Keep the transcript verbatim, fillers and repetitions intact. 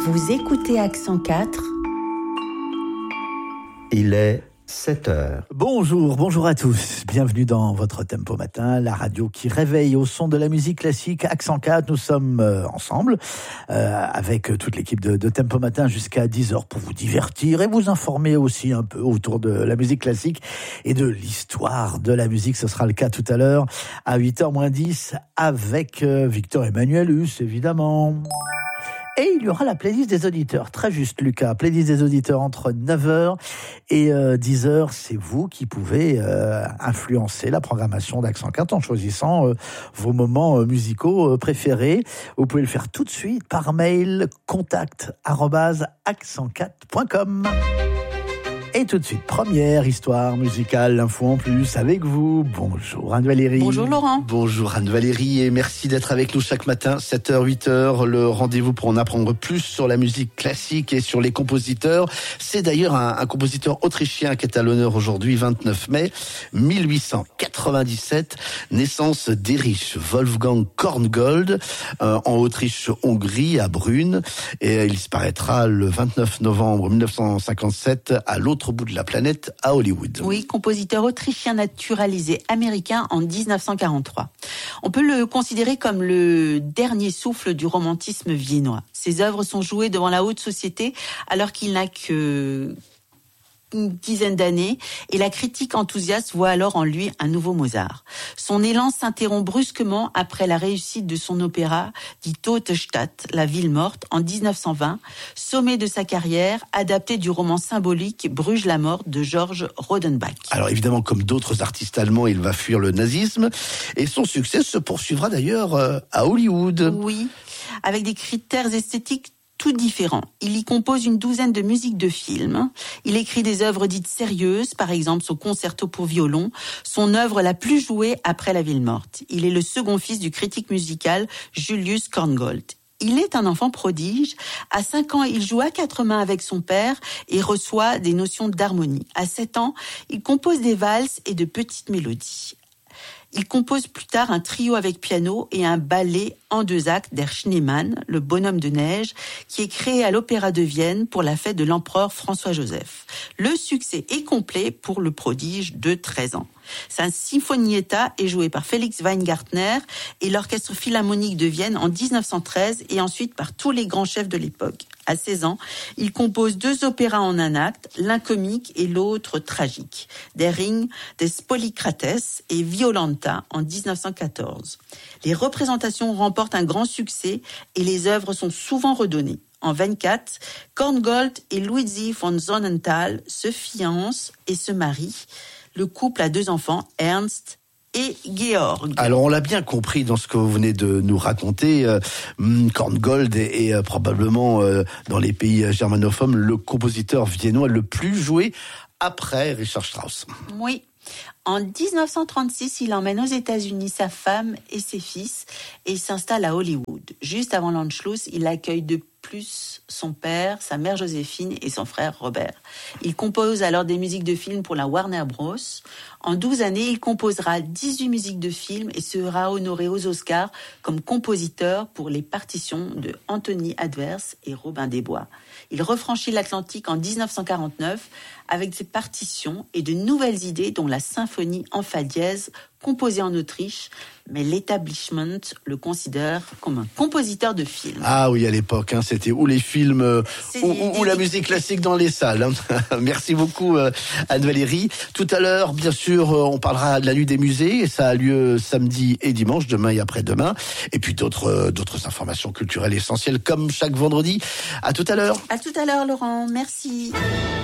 Vous écoutez Accent quatre. Il est sept heures. Bonjour, bonjour à tous. Bienvenue dans votre Tempo Matin, la radio qui réveille au son de la musique classique. Accent quatre, nous sommes euh, ensemble euh, avec toute l'équipe de, de Tempo Matin jusqu'à dix heures pour vous divertir et vous informer aussi un peu autour de la musique classique et de l'histoire de la musique. Ce sera le cas tout à l'heure à huit heures moins dix avec euh, Victor Emmanuel Huss, évidemment. Et il y aura la playlist des auditeurs. Très juste, Lucas. Playlist des auditeurs entre neuf heures et euh, dix heures. C'est vous qui pouvez euh, influencer la programmation d'Accent quatre en choisissant euh, vos moments euh, musicaux euh, préférés. Vous pouvez le faire tout de suite par mail contact arobase accent quatre point com. Et tout de suite, première histoire musicale, l'info en plus avec vous. Bonjour Anne-Valérie. Bonjour Laurent. Bonjour Anne-Valérie et merci d'être avec nous chaque matin, sept heures, huit heures, le rendez-vous pour en apprendre plus sur la musique classique et sur les compositeurs. C'est d'ailleurs un, un compositeur autrichien qui est à l'honneur aujourd'hui, vingt-neuf mai mille huit cent quatre-vingt-dix-sept, naissance d'Erich Wolfgang Korngold euh, en Autriche-Hongrie, à Brünn, et il disparaîtra le vingt-neuf novembre mille neuf cent cinquante-sept à l'autre bout de la planète, à Hollywood. Oui, compositeur autrichien naturalisé américain en dix-neuf cent quarante-trois. On peut le considérer comme le dernier souffle du romantisme viennois. Ses œuvres sont jouées devant la haute société alors qu'il n'a que une dizaine d'années et la critique enthousiaste voit alors en lui un nouveau Mozart. Son élan s'interrompt brusquement après la réussite de son opéra Die Tote Stadt, la ville morte, en dix-neuf cent vingt, sommet de sa carrière, adapté du roman symbolique Bruges la mort de Georges Rodenbach. Alors évidemment, comme d'autres artistes allemands, il va fuir le nazisme et son succès se poursuivra d'ailleurs euh, à Hollywood. Oui, avec des critères esthétiques tout différent. Il y compose une douzaine de musiques de films. Il écrit des œuvres dites sérieuses, par exemple son concerto pour violon, son œuvre la plus jouée après La Ville morte. Il est le second fils du critique musical Julius Korngold. Il est un enfant prodige. À cinq ans, il joue à quatre mains avec son père et reçoit des notions d'harmonie. À sept ans, il compose des valses et de petites mélodies. Il compose plus tard un trio avec piano et un ballet en deux actes Der Schneemann, le bonhomme de neige, qui est créé à l'Opéra de Vienne pour la fête de l'empereur François-Joseph. Le succès est complet pour le prodige de treize ans. Sa Sinfonietta est jouée par Felix Weingartner et l'Orchestre Philharmonique de Vienne en dix-neuf cent treize et ensuite par tous les grands chefs de l'époque. À seize ans, il compose deux opéras en un acte, l'un comique et l'autre tragique, Der Ring des Polycrates et Violanta en dix-neuf cent quatorze. Les représentations remportent un grand succès et les œuvres sont souvent redonnées. En vingt-quatre, Korngold et Luigi von Sonnenthal se fiancent et se marient. Le couple a deux enfants, Ernst et Georg. Alors on l'a bien compris dans ce que vous venez de nous raconter, euh, Korngold est, est euh, probablement euh, dans les pays germanophones le compositeur viennois le plus joué après Richard Strauss. Oui. En dix-neuf cent trente-six, il emmène aux États-Unis sa femme et ses fils et il s'installe à Hollywood. Juste avant l'Anschluss, il accueille de plus son père, sa mère Joséphine et son frère Robert. Il compose alors des musiques de films pour la Warner Bros. En douze années, il composera dix-huit musiques de films et sera honoré aux Oscars comme compositeur pour les partitions de Anthony Advers et Robin des Bois. Il refranchit l'Atlantique en dix-neuf cent quarante-neuf avec ses partitions et de nouvelles idées dont la symphonie en fa dièse composée en Autriche, mais l'Establishment le considère comme un compositeur de films. Ah oui, à l'époque, hein, c'était ou les films euh, ou, ou, ou la musique classique dans les salles. Hein. Merci beaucoup euh, Anne-Valérie. Tout à l'heure, bien sûr, euh, on parlera de la nuit des musées. Et ça a lieu samedi et dimanche, demain et après-demain. Et puis d'autres euh, d'autres informations culturelles essentielles comme chaque vendredi. À tout à l'heure. À tout à l'heure, Laurent. Merci.